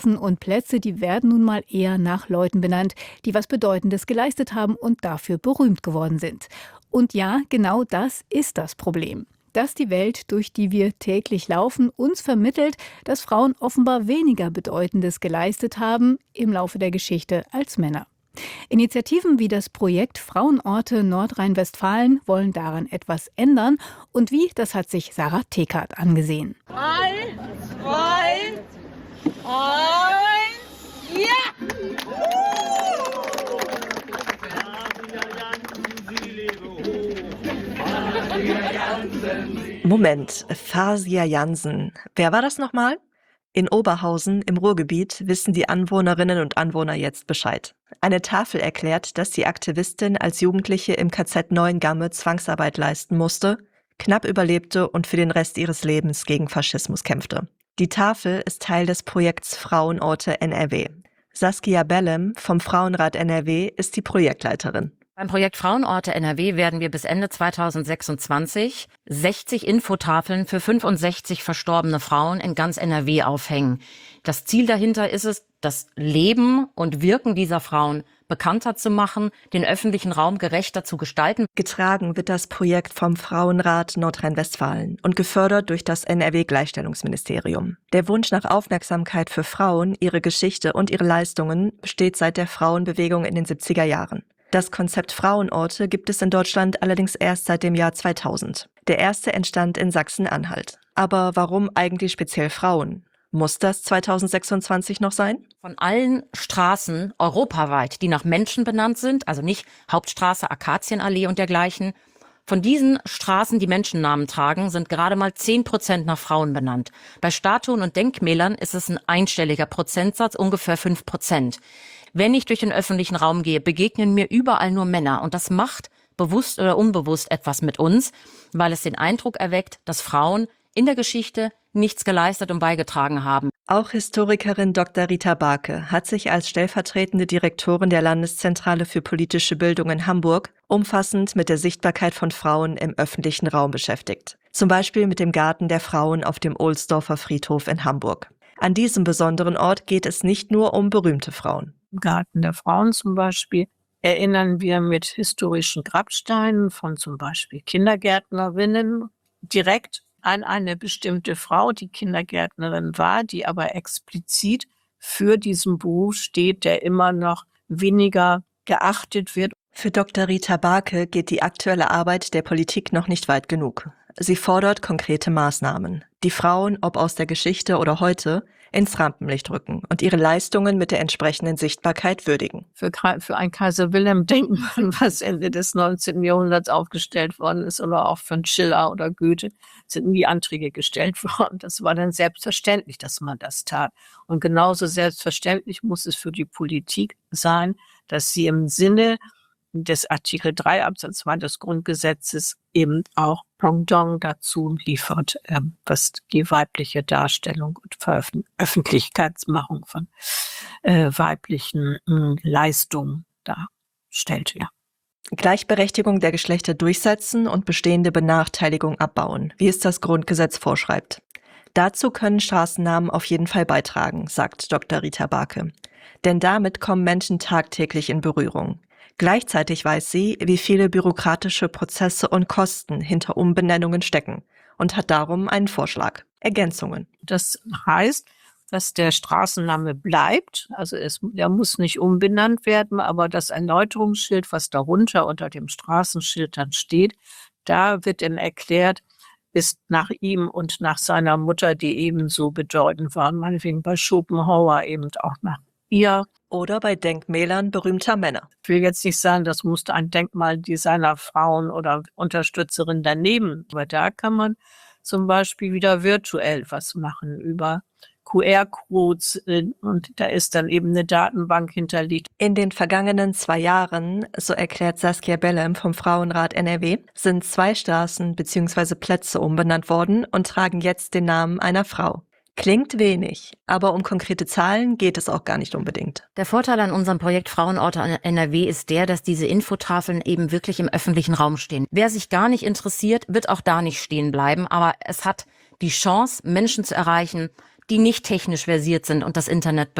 Straßen und Plätze, die werden nun mal eher nach Leuten benannt, die was Bedeutendes geleistet haben und dafür berühmt geworden sind. Und ja, genau das ist das Problem. Dass die Welt, durch die wir täglich laufen, uns vermittelt, dass Frauen offenbar weniger Bedeutendes geleistet haben im Laufe der Geschichte als Männer. Initiativen wie das Projekt Frauenorte Nordrhein-Westfalen wollen daran etwas ändern. Und wie, das hat sich Sarah Tekert angesehen. 3, 2, 1, ja! Moment, Fasia Jansen. Wer war das nochmal? In Oberhausen im Ruhrgebiet wissen die Anwohnerinnen und Anwohner jetzt Bescheid. Eine Tafel erklärt, dass die Aktivistin als Jugendliche im KZ Neuengamme Zwangsarbeit leisten musste, knapp überlebte und für den Rest ihres Lebens gegen Faschismus kämpfte. Die Tafel ist Teil des Projekts Frauenorte NRW. Saskia Bellem vom Frauenrat NRW ist die Projektleiterin. Beim Projekt Frauenorte NRW werden wir bis Ende 2026 60 Infotafeln für 65 verstorbene Frauen in ganz NRW aufhängen. Das Ziel dahinter ist es, das Leben und Wirken dieser Frauen bekannter zu machen, den öffentlichen Raum gerechter zu gestalten. Getragen wird das Projekt vom Frauenrat Nordrhein-Westfalen und gefördert durch das NRW-Gleichstellungsministerium. Der Wunsch nach Aufmerksamkeit für Frauen, ihre Geschichte und ihre Leistungen besteht seit der Frauenbewegung in den 70er Jahren. Das Konzept Frauenorte gibt es in Deutschland allerdings erst seit dem Jahr 2000. Der erste entstand in Sachsen-Anhalt. Aber warum eigentlich speziell Frauen? Muss das 2026 noch sein? Von allen Straßen europaweit, die nach Menschen benannt sind, also nicht Hauptstraße, Akazienallee und dergleichen, von diesen Straßen, die Menschennamen tragen, sind gerade mal 10% nach Frauen benannt. Bei Statuen und Denkmälern ist es ein einstelliger Prozentsatz, ungefähr 5%. Wenn ich durch den öffentlichen Raum gehe, begegnen mir überall nur Männer. Und das macht bewusst oder unbewusst etwas mit uns, weil es den Eindruck erweckt, dass Frauen in der Geschichte nichts geleistet und beigetragen haben. Auch Historikerin Dr. Rita Barke hat sich als stellvertretende Direktorin der Landeszentrale für politische Bildung in Hamburg umfassend mit der Sichtbarkeit von Frauen im öffentlichen Raum beschäftigt. Zum Beispiel mit dem Garten der Frauen auf dem Ohlsdorfer Friedhof in Hamburg. An diesem besonderen Ort geht es nicht nur um berühmte Frauen. Im Garten der Frauen zum Beispiel erinnern wir mit historischen Grabsteinen von zum Beispiel Kindergärtnerinnen direkt an eine bestimmte Frau, die Kindergärtnerin war, die aber explizit für diesen Beruf steht, der immer noch weniger geachtet wird. Für Dr. Rita Barke geht die aktuelle Arbeit der Politik noch nicht weit genug. Sie fordert konkrete Maßnahmen, die Frauen, ob aus der Geschichte oder heute, ins Rampenlicht rücken und ihre Leistungen mit der entsprechenden Sichtbarkeit würdigen. Für ein Kaiser-Wilhelm-Denkmal, was Ende des 19. Jahrhunderts aufgestellt worden ist, oder auch für einen Schiller oder Goethe, sind nie Anträge gestellt worden. Das war dann selbstverständlich, dass man das tat. Und genauso selbstverständlich muss es für die Politik sein, dass sie im Sinne des Artikel 3 Absatz 2 des Grundgesetzes eben auch Pendant dazu liefert, was die weibliche Darstellung und Öffentlichkeitsmachung von weiblichen Leistungen darstellt. Ja. Gleichberechtigung der Geschlechter durchsetzen und bestehende Benachteiligung abbauen, wie es das Grundgesetz vorschreibt. Dazu können Straßennamen auf jeden Fall beitragen, sagt Dr. Rita Barke. Denn damit kommen Menschen tagtäglich in Berührung. Gleichzeitig weiß sie, wie viele bürokratische Prozesse und Kosten hinter Umbenennungen stecken und hat darum einen Vorschlag. Ergänzungen. Das heißt, dass der Straßenname bleibt, also der muss nicht umbenannt werden, aber das Erläuterungsschild, was darunter unter dem Straßenschild dann steht, da wird dann erklärt, ist nach ihm und nach seiner Mutter, die ebenso bedeutend waren, meinetwegen bei Schopenhauer eben auch nach ihr. Oder bei Denkmälern berühmter Männer. Ich will jetzt nicht sagen, das musste ein Denkmaldesigner Frauen oder Unterstützerin daneben. Aber da kann man zum Beispiel wieder virtuell was machen über QR-Codes und da ist dann eben eine Datenbank hinterlegt. In den vergangenen 2 Jahren, so erklärt Saskia Bellem vom Frauenrat NRW, sind 2 Straßen bzw. Plätze umbenannt worden und tragen jetzt den Namen einer Frau. Klingt wenig, aber um konkrete Zahlen geht es auch gar nicht unbedingt. Der Vorteil an unserem Projekt Frauenorte NRW ist der, dass diese Infotafeln eben wirklich im öffentlichen Raum stehen. Wer sich gar nicht interessiert, wird auch da nicht stehen bleiben, aber es hat die Chance, Menschen zu erreichen, die nicht technisch versiert sind und das Internet